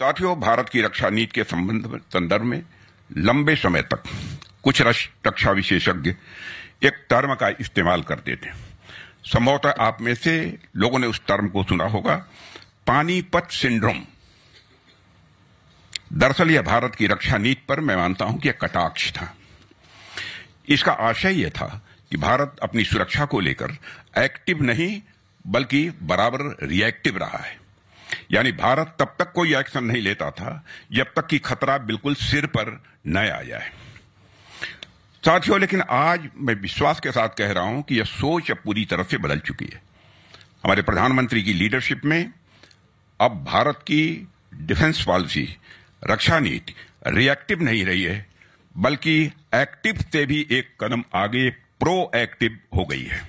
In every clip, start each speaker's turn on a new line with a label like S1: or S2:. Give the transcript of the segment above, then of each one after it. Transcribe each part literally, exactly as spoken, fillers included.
S1: साथियों, भारत की रक्षा नीति के संबंध संदर्भ में लंबे समय तक कुछ रक्षा विशेषज्ञ एक टर्म का इस्तेमाल करते थे। संभवतः आप में से लोगों ने उस टर्म को सुना होगा, पानीपत सिंड्रोम। दरअसल यह भारत की रक्षा नीति पर मैं मानता हूं कि एक कटाक्ष था। इसका आशय यह था कि भारत अपनी सुरक्षा को लेकर एक्टिव नहीं बल्कि बराबर रिएक्टिव रहा है। यानी भारत तब तक कोई एक्शन नहीं लेता था जब तक कि खतरा बिल्कुल सिर पर न आ जाए। साथियों, लेकिन आज मैं विश्वास के साथ कह रहा हूं कि यह सोच अब पूरी तरह से बदल चुकी है। हमारे प्रधानमंत्री की लीडरशिप में अब भारत की डिफेंस पॉलिसी, रक्षा नीति रिएक्टिव नहीं रही है बल्कि एक्टिव से भी एक कदम आगे प्रो एक्टिव हो गई है।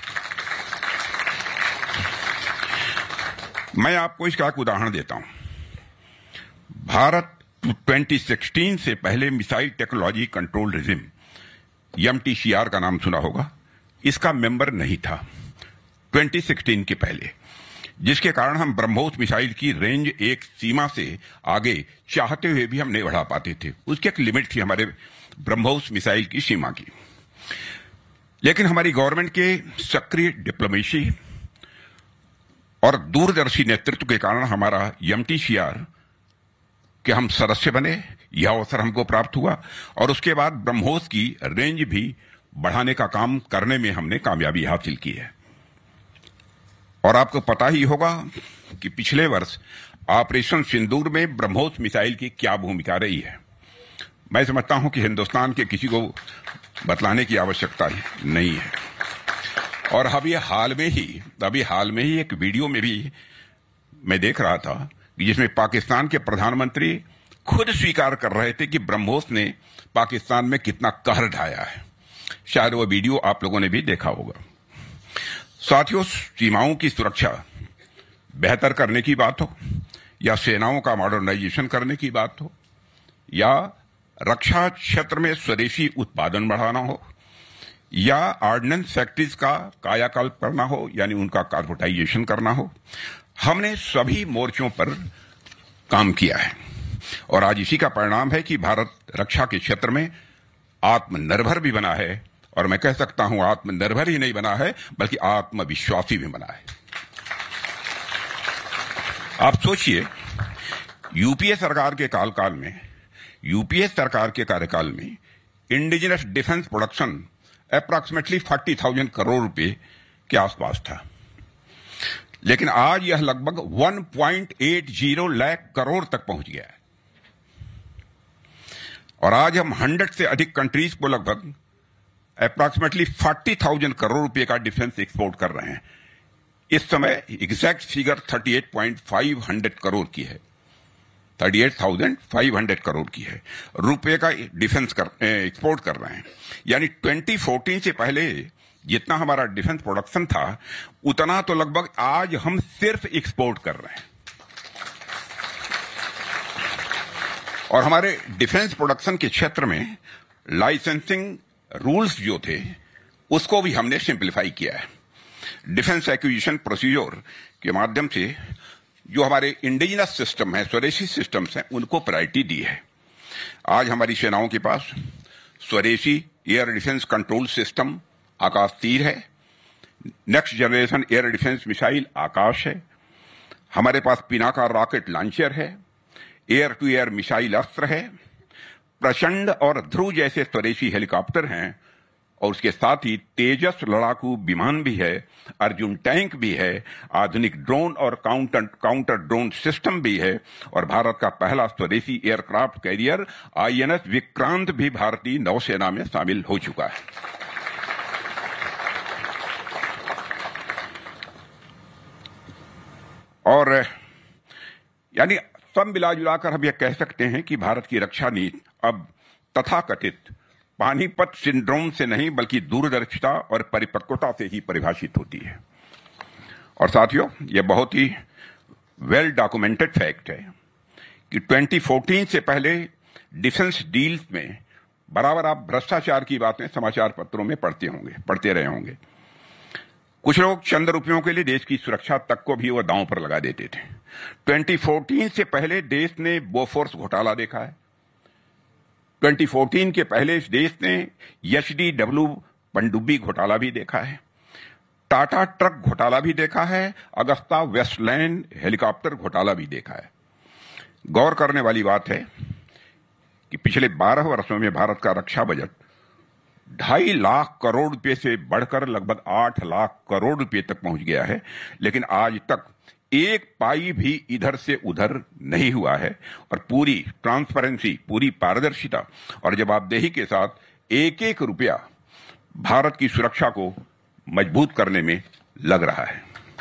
S1: मैं आपको इसका एक उदाहरण देता हूं। भारत दो हज़ार सोलह से पहले missile technology control regime M T C R का नाम सुना होगा, इसका मेंबर नहीं था दो हज़ार सोलह के पहले, जिसके कारण हम ब्रह्मोस मिसाइल की रेंज एक सीमा से आगे चाहते हुए भी हम नहीं बढ़ा पाते थे। उसकी एक लिमिट थी हमारे ब्रह्मोस मिसाइल की सीमा की। लेकिन हमारी गवर्नमेंट के सक्रिय डिप्लोमेसी और दूरदर्शी नेतृत्व के कारण हमारा एम टी सी आर के हम सदस्य बने, यह अवसर हमको प्राप्त हुआ और उसके बाद ब्रह्मोस की रेंज भी बढ़ाने का काम करने में हमने कामयाबी हासिल की है। और आपको पता ही होगा कि पिछले वर्ष ऑपरेशन सिंदूर में ब्रह्मोस मिसाइल की क्या भूमिका रही है। मैं समझता हूं कि हिंदुस्तान के किसी को बतलाने की आवश्यकता नहीं है। और अभी हाल में ही अभी हाल में ही एक वीडियो में भी मैं देख रहा था कि जिसमें पाकिस्तान के प्रधानमंत्री खुद स्वीकार कर रहे थे कि ब्रह्मोस ने पाकिस्तान में कितना कहर ढाया है। शायद वो वीडियो आप लोगों ने भी देखा होगा। साथियों, सीमाओं की सुरक्षा बेहतर करने की बात हो या सेनाओं का मॉडर्नाइजेशन करने की बात हो या रक्षा क्षेत्र में स्वदेशी उत्पादन बढ़ाना हो या ऑर्डिनेंस फैक्ट्रीज का कायाकल्प करना हो यानी उनका कॉर्पोरेटाइजेशन करना हो, हमने सभी मोर्चों पर काम किया है। और आज इसी का परिणाम है कि भारत रक्षा के क्षेत्र में आत्मनिर्भर भी बना है और मैं कह सकता हूं आत्मनिर्भर ही नहीं बना है बल्कि आत्मविश्वासी भी बना है। आप सोचिए, यूपीए सरकार के कालकाल में यूपीए सरकार के कार्यकाल में इंडिजिनस डिफेंस प्रोडक्शन अप्रॉक्सीमेटली चालीस हज़ार करोड़ रुपए के आसपास था, लेकिन आज यह लगभग एक पॉइंट आठ शून्य लाख करोड़ तक पहुंच गया है। और आज हम सौ से अधिक कंट्रीज को लगभग अप्रॉक्सीमेटली चालीस हज़ार करोड़ रुपए का डिफेंस एक्सपोर्ट कर रहे हैं। इस समय एग्जैक्ट फिगर अड़तीस पॉइंट पाँच सौ करोड़ की है, अड़तीस हज़ार पाँच सौ करोड़ की है रुपए का डिफेंस कर एक्सपोर्ट कर रहे हैं। यानी दो हज़ार चौदह से पहले जितना हमारा डिफेंस प्रोडक्शन था उतना तो लगभग आज हम सिर्फ एक्सपोर्ट कर रहे हैं। और हमारे डिफेंस प्रोडक्शन के क्षेत्र में लाइसेंसिंग रूल्स जो थे उसको भी हमने सिंप्लीफाई किया है। डिफेंस एक्विजिशन प्रोसीजर के माध्यम से जो हमारे इंडिजिनस सिस्टम है, स्वदेशी सिस्टम्स हैं, उनको प्रायोरिटी दी है। आज हमारी सेनाओं के पास स्वदेशी एयर डिफेंस कंट्रोल सिस्टम आकाश तीर है, next generation air defence missile आकाश है, हमारे पास पिनाका रॉकेट लॉन्चर है, एयर टू एयर मिसाइल अस्त्र है, प्रचंड और ध्रुव जैसे स्वदेशी हेलीकॉप्टर हैं और उसके साथ ही तेजस लड़ाकू विमान भी है, अर्जुन टैंक भी है, आधुनिक ड्रोन और काउंटर काउंटर ड्रोन सिस्टम भी है और भारत का पहला स्वदेशी aircraft carrier I N S Vikrant भी भारतीय नौसेना में शामिल हो चुका है। और यानी सब मिला जुलाकर हम यह कह सकते हैं कि भारत की रक्षा नीति अब तथाकथित पानीपत सिंड्रोम से नहीं बल्कि दूरदर्शिता और परिपक्वता से ही परिभाषित होती है। और साथियों, यह बहुत ही वेल डॉक्यूमेंटेड फैक्ट है कि दो हज़ार चौदह से पहले डिफेंस डील्स में बराबर आप भ्रष्टाचार की बातें समाचार पत्रों में पढ़ते होंगे पढ़ते रहे होंगे। कुछ लोग चंद रुपयों के लिए देश की सुरक्षा तक को भी वो दांव पर लगा देते थे। दो हज़ार चौदह से पहले देश ने बोफोर्स घोटाला देखा है। दो हज़ार चौदह के पहले इस देश ने एच डी डब्ल्यू पनडुब्बी घोटाला भी देखा है, टाटा ट्रक घोटाला भी देखा है, अगस्ता वेस्टलैंड हेलीकॉप्टर घोटाला भी देखा है। गौर करने वाली बात है कि पिछले बारह वर्षों में भारत का रक्षा बजट ढाई लाख करोड़ रुपए से बढ़कर लगभग आठ लाख करोड़ रुपए तक पहुंच गया है, लेकिन आज तक एक पाई भी इधर से उधर नहीं हुआ है और पूरी ट्रांसपेरेंसी, पूरी पारदर्शिता और जवाबदेही के साथ एक एक रुपया भारत की सुरक्षा को मजबूत करने में लग रहा है।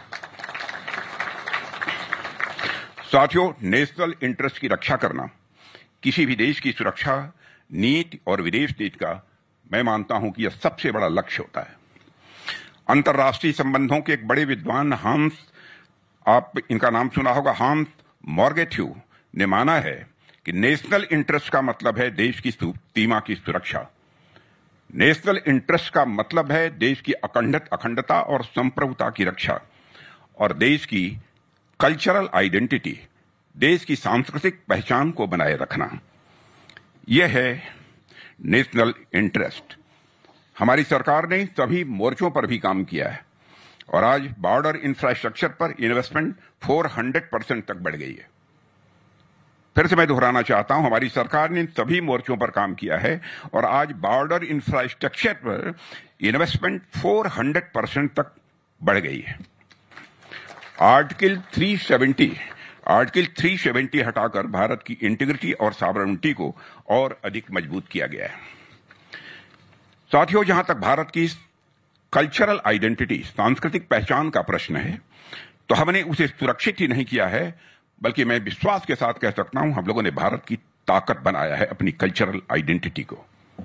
S1: साथियों, नेशनल इंटरेस्ट की रक्षा करना किसी भी देश की सुरक्षा नीति और विदेश नीति का मैं मानता हूं कि यह सबसे बड़ा लक्ष्य होता है। अंतर्राष्ट्रीय संबंधों के एक बड़े विद्वान हांस, आप इनका नाम सुना होगा, हांस मॉर्गेथ्यू ने माना है कि नेशनल इंटरेस्ट का मतलब है देश की सीमा की सुरक्षा। नेशनल इंटरेस्ट का मतलब है देश की अखंडत अखंडता और संप्रभुता की रक्षा और देश की कल्चरल आइडेंटिटी, देश की सांस्कृतिक पहचान को बनाए रखना। यह है नेशनल इंटरेस्ट। हमारी सरकार ने सभी मोर्चों पर भी काम किया है और आज बॉर्डर इंफ्रास्ट्रक्चर पर इन्वेस्टमेंट चार सौ परसेंट तक बढ़ गई है। फिर से मैं दोहराना चाहता हूं, हमारी सरकार ने सभी मोर्चों पर काम किया है और आज बॉर्डर इंफ्रास्ट्रक्चर पर इन्वेस्टमेंट चार सौ परसेंट तक बढ़ गई है। आर्टिकल तीन सौ सत्तर आर्टिकल तीन सौ सत्तर हटाकर भारत की इंटीग्रिटी और सॉवरेनिटी को और अधिक मजबूत किया गया है। साथियों, जहां तक भारत की कल्चरल आइडेंटिटी, सांस्कृतिक पहचान का प्रश्न है, तो हमने उसे सुरक्षित ही नहीं किया है, बल्कि मैं विश्वास के साथ कह सकता हूं हम लोगों ने भारत की ताकत बनाया है अपनी कल्चरल आइडेंटिटी को।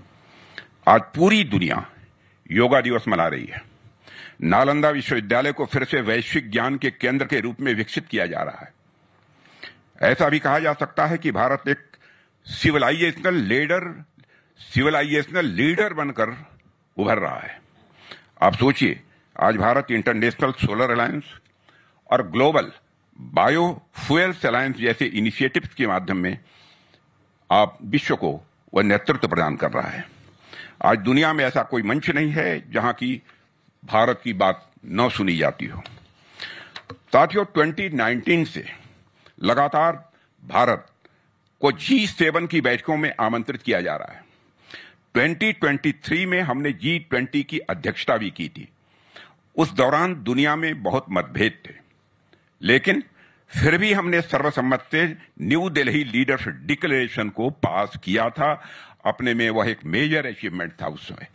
S1: आज पूरी दुनिया योगा दिवस मना रही है। नालंदा विश्वविद्यालय को फिर से वैश्विक ज्ञान के केंद्र के रूप में विकसित किया जा रहा है। ऐसा भी कहा जा सकता है कि भारत एक सिविलाइजेशनल लीडर सिविलाइजेशनल लीडर बनकर उभर रहा है। आप सोचिए, आज भारत इंटरनेशनल सोलर अलायंस और ग्लोबल बायो फ्यूल्स अलायंस जैसे इनिशिएटिव्स के माध्यम में आप विश्व को वह नेतृत्व प्रदान कर रहा है। आज दुनिया में ऐसा कोई मंच नहीं है जहां की भारत की बात न सुनी जाती हो। साथियों, दो हज़ार उन्नीस से लगातार भारत को जी सेवन की बैठकों में आमंत्रित किया जा रहा है। दो हज़ार तेईस में हमने जी ट्वेंटी की अध्यक्षता भी की थी। उस दौरान दुनिया में बहुत मतभेद थे, लेकिन फिर भी हमने सर्वसम्मत से न्यू दिल्ली लीडर्स डिक्लेरेशन को पास किया था। अपने में वह एक मेजर अचीवमेंट था उस समय।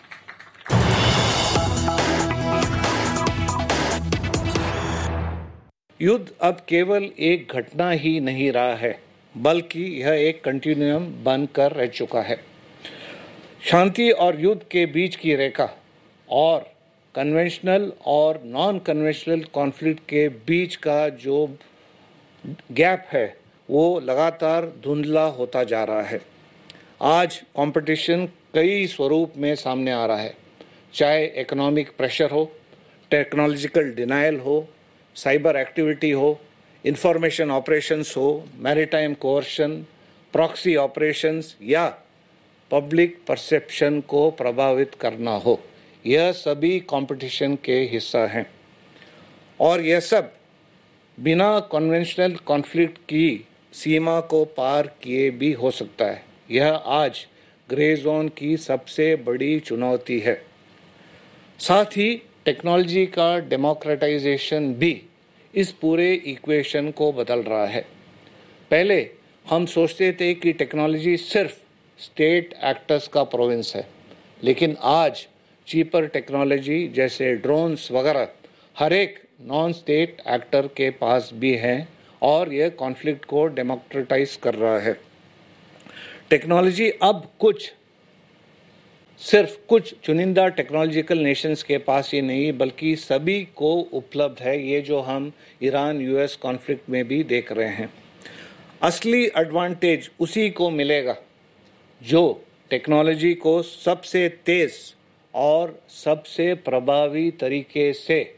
S2: युद्ध अब केवल एक घटना ही नहीं रहा है, बल्कि यह एक कंटिन्यूम बनकर रह चुका है। शांति और युद्ध के बीच की रेखा और कन्वेंशनल और नॉन कन्वेंशनल कॉन्फ्लिक्ट के बीच का जो गैप है वो लगातार धुंधला होता जा रहा है। आज कंपटीशन कई स्वरूप में सामने आ रहा है, चाहे इकोनॉमिक प्रेशर हो, टेक्नोलॉजिकल डिनायल हो, साइबर एक्टिविटी हो, इंफॉर्मेशन ऑपरेशंस हो, मैरीटाइम कोर्शन, प्रॉक्सी ऑपरेशंस या पब्लिक परसेप्शन को प्रभावित करना हो। यह सभी कंपटीशन के हिस्सा हैं और यह सब बिना कन्वेंशनल कॉन्फ्लिक्ट की सीमा को पार किए भी हो सकता है। यह आज ग्रे जोन की सबसे बड़ी चुनौती है। साथ ही टेक्नोलॉजी का डेमोक्रेटाइजेशन भी इस पूरे इक्वेशन को बदल रहा है। पहले हम सोचते थे कि टेक्नोलॉजी सिर्फ स्टेट एक्टर्स का प्रोविंस है, लेकिन आज चीपर टेक्नोलॉजी जैसे ड्रोन्स वगैरह हर एक नॉन स्टेट एक्टर के पास भी हैं और यह कॉन्फ्लिक्ट को डेमोक्रेटाइज कर रहा है। टेक्नोलॉजी अब कुछ सिर्फ कुछ चुनिंदा टेक्नोलॉजिकल नेशंस के पास ही नहीं, बल्कि सभी को उपलब्ध है। ये जो हम ईरान यूएस कॉन्फ्लिक्ट में भी देख रहे हैं। असली एडवांटेज उसी को मिलेगा जो टेक्नोलॉजी को सबसे तेज और सबसे प्रभावी तरीके से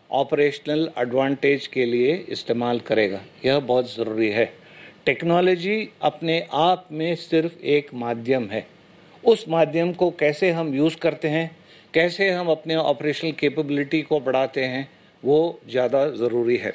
S2: ऑपरेशनल एडवांटेज के लिए इस्तेमाल करेगा। यह बहुत ज़रूरी है। टेक्नोलॉजी अपने आप में सिर्फ एक माध्यम है। उस माध्यम को कैसे हम यूज़ करते हैं, कैसे हम अपने ऑपरेशनल कैपेबिलिटी को बढ़ाते हैं, वो ज़्यादा ज़रूरी है।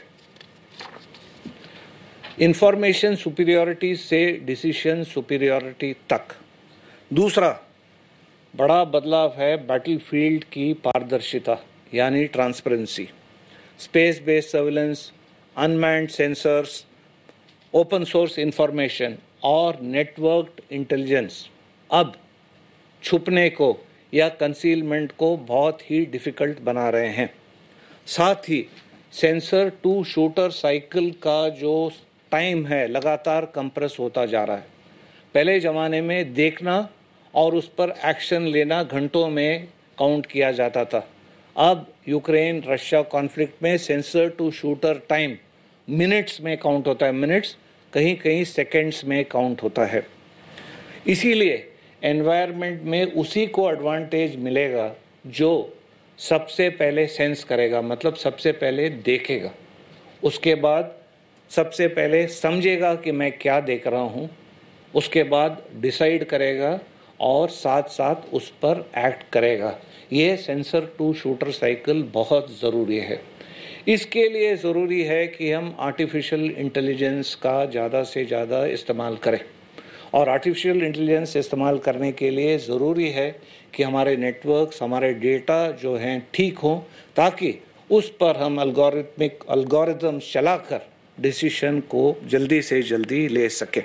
S2: इंफॉर्मेशन सुपीरियॉरिटी से डिसीजन सुपीरियॉरिटी तक। दूसरा बड़ा बदलाव है बैटलफील्ड की पारदर्शिता यानी transparency. Space based surveillance, unmanned sensors, open source information और नेटवर्क्ड इंटेलिजेंस अब छुपने को या कंसीलमेंट को बहुत ही डिफ़िकल्ट बना रहे हैं। साथ ही सेंसर टू शूटर साइकिल का जो टाइम है लगातार कंप्रेस होता जा रहा है। पहले ज़माने में देखना और उस पर एक्शन लेना घंटों में काउंट किया जाता था। अब यूक्रेन रशिया कॉन्फ्लिक्ट में sensor to shooter time minutes में काउंट होता है, मिनट्स कहीं कहीं सेकंड्स में काउंट होता है। इसीलिए एनवायरनमेंट में उसी को एडवांटेज मिलेगा जो सबसे पहले सेंस करेगा, मतलब सबसे पहले देखेगा, उसके बाद सबसे पहले समझेगा कि मैं क्या देख रहा हूँ, उसके बाद डिसाइड करेगा और साथ साथ उस पर एक्ट करेगा। ये सेंसर टू शूटर साइकिल बहुत ज़रूरी है। इसके लिए ज़रूरी है कि हम आर्टिफिशियल इंटेलिजेंस का ज़्यादा से ज़्यादा इस्तेमाल करें और आर्टिफिशियल इंटेलिजेंस इस्तेमाल करने के लिए ज़रूरी है कि हमारे नेटवर्क्स, हमारे डेटा जो हैं ठीक हों, ताकि उस पर हम अल्गोरिथमिक अल्गोरिथम चलाकर डिसीजन को जल्दी से जल्दी ले सकें।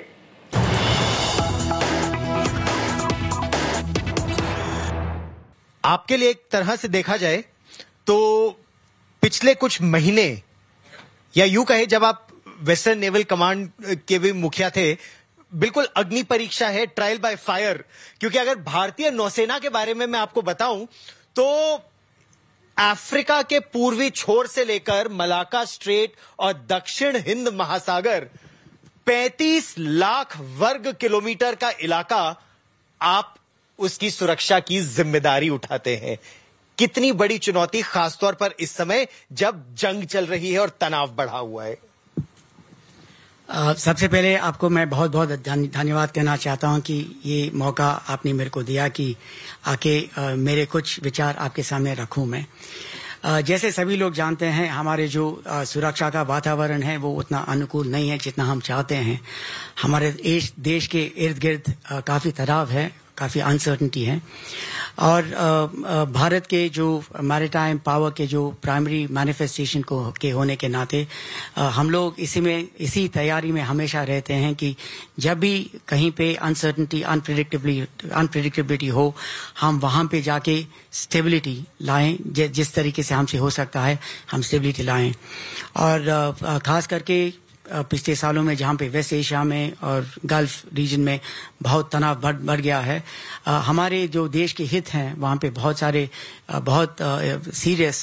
S3: आपके लिए एक तरह से देखा जाए तो पिछले कुछ महीने या यूं कहे जब आप वेस्टर्न नेवल कमांड के भी मुखिया थे, बिल्कुल अग्नि परीक्षा है, ट्रायल बाय फायर। क्योंकि अगर भारतीय नौसेना के बारे में मैं आपको बताऊं तो अफ्रीका के पूर्वी छोर से लेकर मलाका स्ट्रेट और दक्षिण हिंद महासागर पैंतीस लाख वर्ग किलोमीटर का इलाका आप उसकी सुरक्षा की जिम्मेदारी उठाते हैं। कितनी बड़ी चुनौती, खासतौर पर इस समय जब जंग चल रही है और तनाव बढ़ा हुआ है।
S4: Uh, सबसे पहले आपको मैं बहुत बहुत धन्यवाद कहना चाहता हूं कि ये मौका आपने मेरे को दिया कि आके uh, मेरे कुछ विचार आपके सामने रखूं मैं। uh, जैसे सभी लोग जानते हैं, हमारे जो uh, सुरक्षा का वातावरण है वो उतना अनुकूल नहीं है जितना हम चाहते हैं। हमारे देश, देश के इर्द गिर्द uh, काफ़ी तनाव है, काफ़ी अनसर्टनिटी है और भारत के जो मैरीटाइम पावर के जो प्राइमरी मैनिफेस्टेशन को के होने के नाते हम लोग इसी में इसी तैयारी में हमेशा रहते हैं कि जब भी कहीं पे अनसर्टनिटी अनप्रेडिक्टेबिलिटी अनप्रेडिक्टेबिलिटी हो, हम वहाँ पे जाके स्टेबिलिटी लाएं। जिस तरीके से हमसे हो सकता है हम स्टेबिलिटी लाएं। और ख़ास करके पिछले सालों में जहाँ पे वेस्ट एशिया में और गल्फ रीजन में बहुत तनाव बढ़ बढ़ गया है, आ, हमारे जो देश के हित हैं वहाँ पे बहुत सारे आ, बहुत सीरियस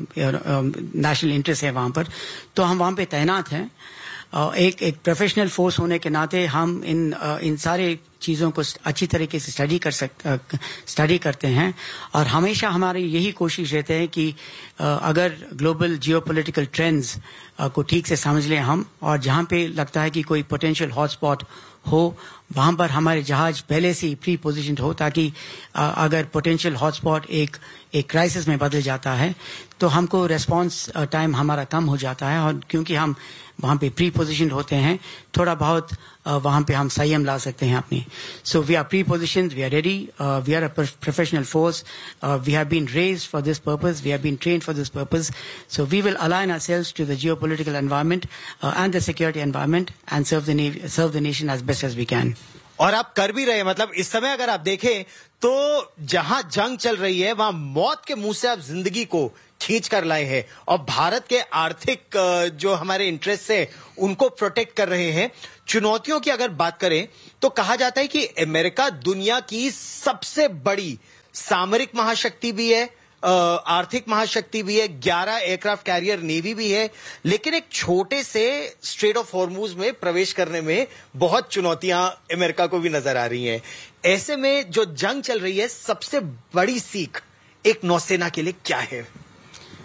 S4: नेशनल इंटरेस्ट है वहाँ पर, तो हम वहाँ पे तैनात हैं। आ, एक एक प्रोफेशनल फोर्स होने के नाते हम इन आ, इन सारे चीज़ों को अच्छी तरीके से स्टडी कर सकते स्टडी करते हैं और हमेशा हमारी यही कोशिश रहते हैं कि अगर ग्लोबल जियोपॉलिटिकल ट्रेंड्स को ठीक से समझ लें हम, और जहाँ पे लगता है कि कोई पोटेंशियल हॉटस्पॉट हो वहाँ पर हमारे जहाज पहले से ही प्री पोजिशन्ड हो, ताकि अगर पोटेंशियल हॉटस्पॉट एक एक क्राइसिस में बदल जाता है तो हमको रेस्पॉन्स टाइम हमारा कम हो जाता है। और क्योंकि हम वहाँ पे प्री पोजिशन्ड होते हैं, थोड़ा बहुत वहाँ पे हम संयम ला सकते हैं अपने। So we are pre पोजिशन्ड, we are ready, we are a professional force, we have been raised for this purpose, we have been trained for this purpose. So we will align ourselves to the geopolitical environment and the security environment and serve the serve the nation as best as we can.
S3: और आप कर भी रहे हैं। मतलब इस समय अगर आप देखें तो जहां जंग चल रही है वहां मौत के मुंह से आप जिंदगी को खींच कर लाए हैं और भारत के आर्थिक जो हमारे इंटरेस्ट है उनको प्रोटेक्ट कर रहे हैं। चुनौतियों की अगर बात करें तो कहा जाता है कि अमेरिका दुनिया की सबसे बड़ी सामरिक महाशक्ति भी है, आर्थिक महाशक्ति भी है, ग्यारह एयरक्राफ्ट कैरियर नेवी भी है, लेकिन एक छोटे से स्ट्रेट ऑफ हॉर्मुज में प्रवेश करने में बहुत चुनौतियां अमेरिका को भी नजर आ रही हैं। ऐसे में जो जंग चल रही है, सबसे बड़ी सीख एक नौसेना के लिए क्या है?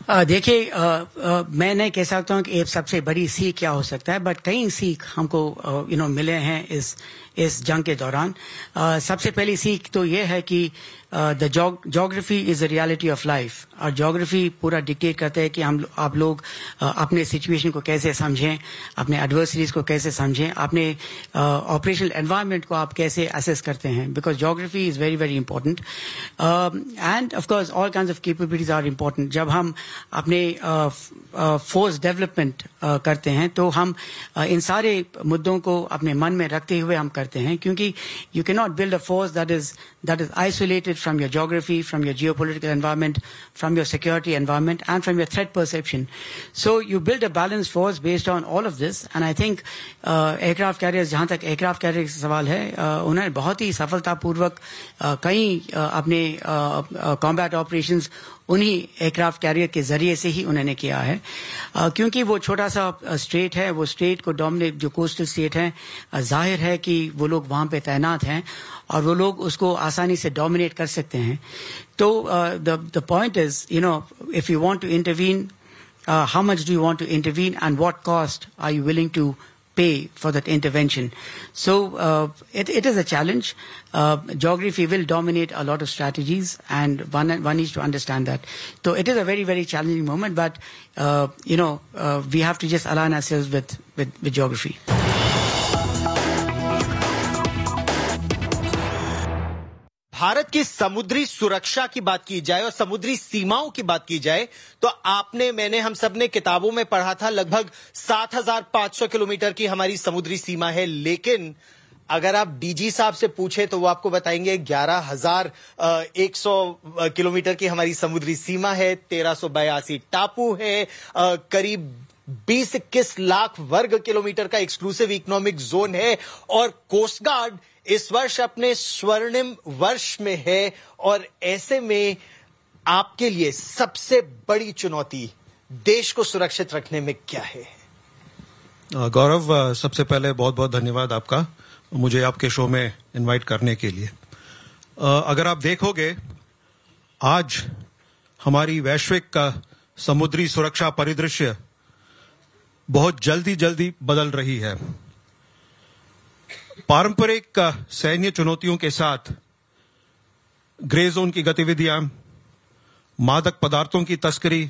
S4: देखिए, मैं नहीं कह सकता हूँ कि एक सबसे बड़ी सीख क्या हो सकता है, बट कई सीख हमको यू नो मिले हैं इस इस जंग के दौरान. uh, सबसे पहली सीख तो ये है कि the geography is the reality of life. और जोग्राफी पूरा डिक्टेट करता है कि हम आप लोग uh, अपने सिचुएशन को कैसे समझें, अपने एडवर्सरीज को कैसे समझें, अपने ऑपरेशनल uh, एनवायरनमेंट को आप कैसे असेस करते हैं, because geography is very very important. End of course all kinds of capabilities are important. जब हम अपने force uh, development uh, uh, करते हैं तो हम uh, इन सारे मुद्दों को अपने मन में रखते हुए हम करते हैं, क्योंकि you can not build a force that is that is isolated from your geography, from your geopolitical environment, from your security environment, and from your threat perception. So you build a balanced force based on all of this, and I think uh, aircraft carriers, जहाँ तक aircraft carriers का सवाल है, uh, उन्होंने बहुत ही सफलतापूर्वक uh, कई uh, अपने uh, uh, combat operations उन्हीं एयरक्राफ्ट कैरियर के जरिए से ही उन्होंने किया है. uh, क्योंकि वो छोटा सा स्टेट है, वो स्टेट को डोमिनेट, जो कोस्टल स्टेट है, uh, जाहिर है कि वो लोग वहां पे तैनात हैं और वो लोग उसको आसानी से डोमिनेट कर सकते हैं. तो the point is, you know, if you want to intervene, how much do you want to intervene and what cost are you willing to pay for that intervention. So uh, it, it is a challenge. Uh, geography will dominate a lot of strategies, and one, one needs to understand that. So it is a very, very challenging moment, but uh, you know, uh, we have to just align ourselves with, with, with geography.
S3: Bharat की समुद्री सुरक्षा की बात की जाए और समुद्री सीमाओं की बात की जाए तो आपने, मैंने, हम सब ने किताबों में पढ़ा था लगभग सात हज़ार पाँच सौ किलोमीटर की हमारी समुद्री सीमा है. लेकिन अगर आप डीजी साहब से पूछे तो वो आपको बताएंगे ग्यारह हज़ार एक सौ किलोमीटर की हमारी समुद्री सीमा है, तेरह सौ बयासी टापू है, करीब बीस इक्कीस लाख वर्ग किलोमीटर का एक्सक्लूसिव इकोनॉमिक जोन है, और कोस्ट गार्ड इस वर्ष अपने स्वर्णिम वर्ष में है. और ऐसे में आपके लिए सबसे बड़ी चुनौती देश को सुरक्षित रखने में क्या है?
S5: गौरव, सबसे पहले बहुत बहुत धन्यवाद आपका मुझे आपके शो में इनवाइट करने के लिए. अगर आप देखोगे, आज हमारी वैश्विक का समुद्री सुरक्षा परिदृश्य बहुत जल्दी जल्दी बदल रही है. पारंपरिक सैन्य चुनौतियों के साथ ग्रे जोन की गतिविधियां, मादक पदार्थों की तस्करी,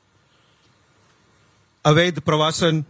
S5: अवैध प्रवासन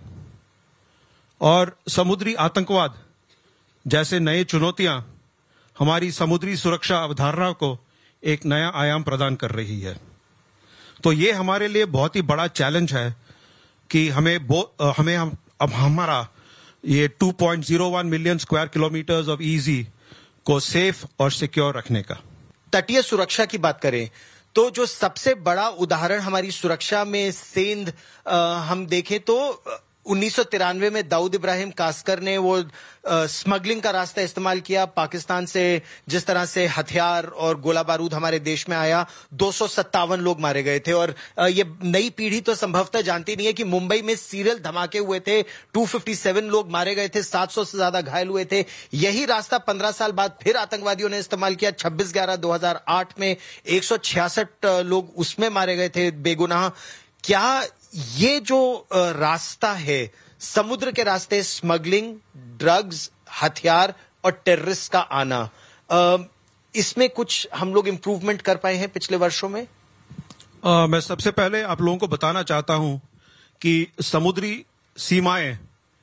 S5: और समुद्री आतंकवाद जैसे नए चुनौतियां हमारी समुद्री सुरक्षा अवधारणा को एक नया आयाम प्रदान कर रही है. तो ये हमारे लिए बहुत ही बड़ा चैलेंज है कि हमें हमें हम अब हमारा ये two point zero one million square kilometres of easy को सेफ और सिक्योर रखने का.
S3: तटीय सुरक्षा की बात करें तो जो सबसे बड़ा उदाहरण हमारी सुरक्षा में सेंध हम देखें तो उन्नीस सौ तिरानवे में दाऊद इब्राहिम कास्कर ने वो आ, स्मगलिंग का रास्ता इस्तेमाल किया. पाकिस्तान से जिस तरह से हथियार और गोला बारूद हमारे देश में आया, दो सौ सत्तावन लोग मारे गए थे. और आ, ये नई पीढ़ी तो संभवतः जानती नहीं है कि मुंबई में सीरियल धमाके हुए थे, दो सौ सत्तावन लोग मारे गए थे, सात सौ से ज्यादा घायल हुए थे. यही रास्ता पंद्रह साल बाद फिर आतंकवादियों ने इस्तेमाल किया. छब्बीस ग्यारह दो हजार आठ में एक सौ छियासठ लोग उसमें मारे गए थे बेगुनाह. क्या ये जो रास्ता है, समुद्र के रास्ते स्मगलिंग, ड्रग्स, हथियार और टेररिस्ट का आना, इसमें कुछ हम लोग इंप्रूवमेंट कर पाए हैं पिछले वर्षों में?
S5: आ, मैं सबसे पहले आप लोगों को बताना चाहता हूं कि समुद्री सीमाएं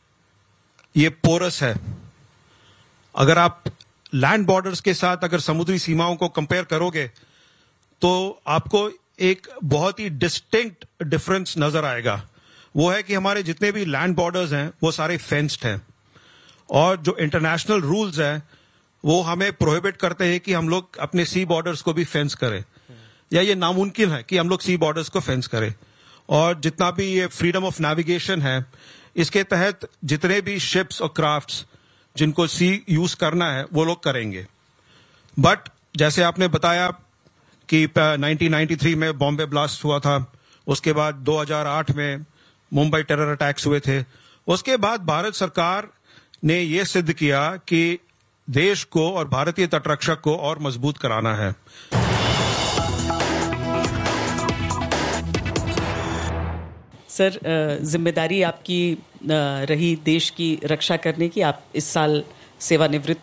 S5: ये पोरस है. अगर आप लैंड बॉर्डर्स के साथ अगर समुद्री सीमाओं को कंपेयर करोगे तो आपको एक बहुत ही डिस्टिंक्ट डिफरेंस नजर आएगा. वो है कि हमारे जितने भी लैंड बॉर्डर्स हैं वो सारे फेंस्ड हैं, और जो इंटरनेशनल रूल्स हैं वो हमें प्रोहिबिट करते हैं कि हम लोग अपने सी बॉर्डर्स को भी फेंस करें, या ये नामुमकिन है कि हम लोग सी बॉर्डर्स को फेंस करें. और जितना भी ये फ्रीडम ऑफ नेविगेशन है, इसके तहत जितने भी शिप्स और क्राफ्ट्स जिनको सी यूज करना है वो लोग करेंगे. बट जैसे आपने बताया कि नाइनटीन नाइंटी थ्री में बॉम्बे ब्लास्ट हुआ था, उसके बाद दो हज़ार आठ में मुंबई टेरर अटैक्स हुए थे. उसके बाद भारत सरकार ने यह सिद्ध किया कि देश को और भारतीय तटरक्षक को और मजबूत कराना है.
S6: सर, जिम्मेदारी आपकी रही देश की रक्षा करने की। आप इस साल सेवानिवृत्त